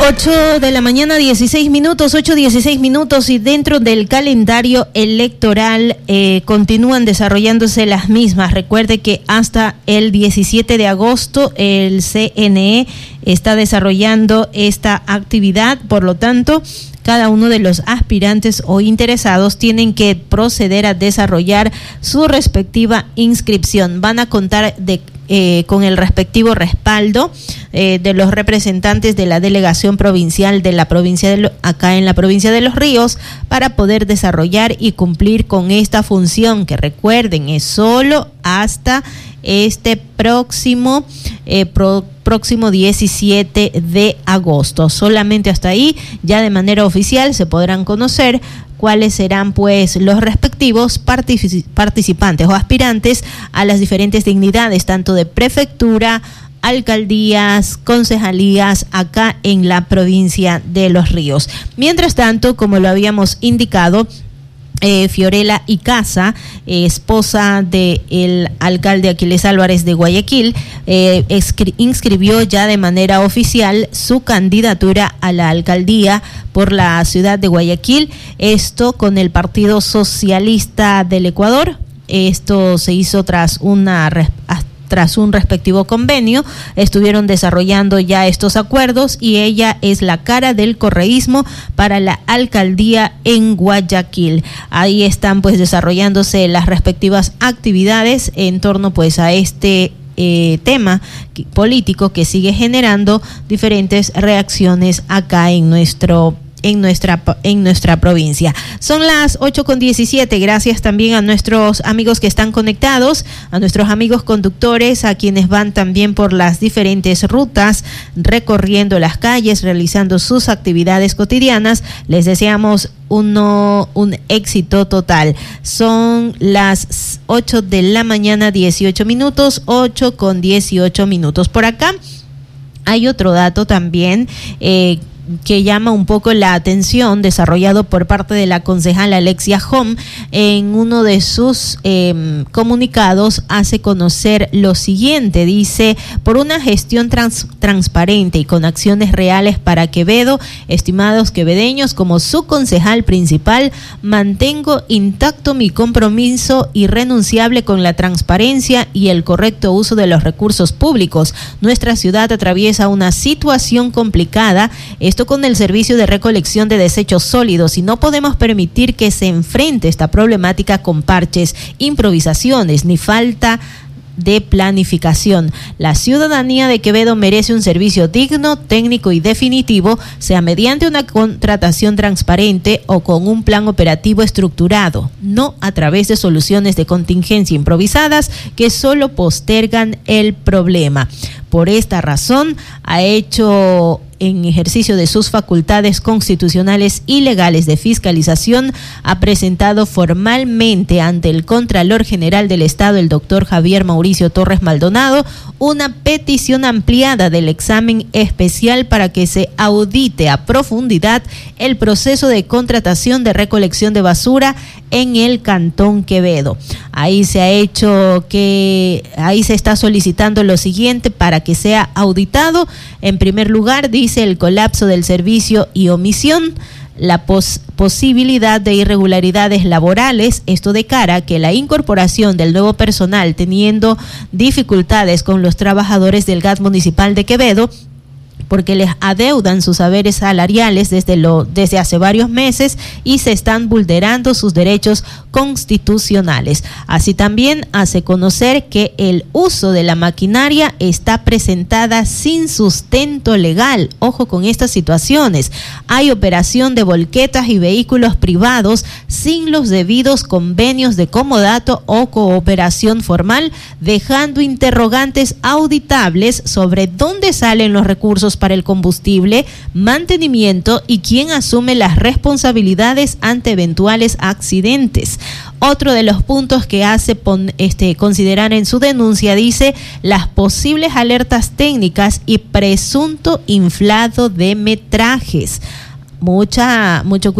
8 de la mañana, 16 minutos, 8:16 minutos, y dentro del calendario electoral continúan desarrollándose las mismas. Recuerde que hasta el 17 de agosto el CNE está desarrollando esta actividad, por lo tanto, cada uno de los aspirantes o interesados tienen que proceder a desarrollar su respectiva inscripción. Van a contar con el respectivo respaldo de los representantes de la delegación provincial de la provincia acá en la provincia de Los Ríos para poder desarrollar y cumplir con esta función, que recuerden es solo hasta este próximo 17 de agosto. Solamente hasta ahí, ya de manera oficial, se podrán conocer cuáles serán pues los respectivos participantes o aspirantes a las diferentes dignidades, tanto de prefectura, alcaldías, concejalías acá en la provincia de Los Ríos. Mientras tanto, como lo habíamos indicado, Fiorella Icaza, esposa del alcalde Aquiles Álvarez de Guayaquil, inscribió ya de manera oficial su candidatura a la alcaldía por la ciudad de Guayaquil, esto con el Partido Socialista del Ecuador. Esto se hizo tras un respectivo convenio. Estuvieron desarrollando ya estos acuerdos y ella es la cara del correísmo para la alcaldía en Guayaquil. Ahí están pues desarrollándose las respectivas actividades en torno pues a este tema político que sigue generando diferentes reacciones acá en nuestra provincia. Son las 8:17. Gracias también a nuestros amigos que están conectados, a nuestros amigos conductores, a quienes van también por las diferentes rutas, recorriendo las calles, realizando sus actividades cotidianas. Les deseamos un éxito total. Son las 8 de la mañana, 18 minutos, 8:18 minutos. Por acá hay otro dato también que llama un poco la atención, desarrollado por parte de la concejala Alexia Hom. En uno de sus comunicados hace conocer lo siguiente, dice: por una gestión transparente y con acciones reales para Quevedo, estimados quevedeños, como su concejal principal, mantengo intacto mi compromiso irrenunciable con la transparencia y el correcto uso de los recursos públicos. Nuestra ciudad atraviesa una situación complicada, esto con el servicio de recolección de desechos sólidos, y no podemos permitir que se enfrente esta problemática con parches, improvisaciones ni falta de planificación. La ciudadanía de Quevedo merece un servicio digno, técnico y definitivo, sea mediante una contratación transparente o con un plan operativo estructurado, no a través de soluciones de contingencia improvisadas que solo postergan el problema. Por esta razón, ha hecho, en ejercicio de sus facultades constitucionales y legales de fiscalización, ha presentado formalmente ante el Contralor General del Estado, el doctor Javier Mauricio Torres Maldonado, una petición ampliada del examen especial para que se audite a profundidad el proceso de contratación de recolección de basura en el Cantón Quevedo. Ahí se está solicitando lo siguiente para que sea auditado. En primer lugar, dice, el colapso del servicio y omisión, la posibilidad de irregularidades laborales, esto de cara a que la incorporación del nuevo personal teniendo dificultades con los trabajadores del GAT municipal de Quevedo, porque les adeudan sus haberes salariales desde hace varios meses y se están vulnerando sus derechos constitucionales. Así también hace conocer que el uso de la maquinaria está presentada sin sustento legal. Ojo con estas situaciones. Hay operación de volquetas y vehículos privados sin los debidos convenios de comodato o cooperación formal, dejando interrogantes auditables sobre dónde salen los recursos para el combustible, mantenimiento y quién asume las responsabilidades ante eventuales accidentes. Otro de los puntos que hace considerar en su denuncia, dice, las posibles alertas técnicas y presunto inflado de metrajes. Mucho cuidado